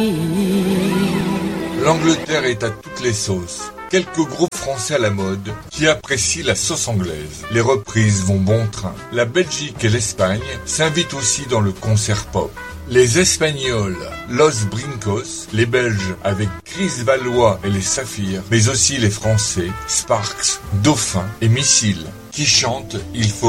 L'Angleterre est à toutes les sauces. Quelques groupes français à la mode qui apprécient la sauce anglaise. Les reprises vont bon train. La Belgique et l'Espagne s'invitent aussi dans le concert pop. Les Espagnols, Los Brincos, les Belges avec Chris Valois et les Saphirs, mais aussi les Français, Sparks, Dauphin et Missile, qui chantent « Il faut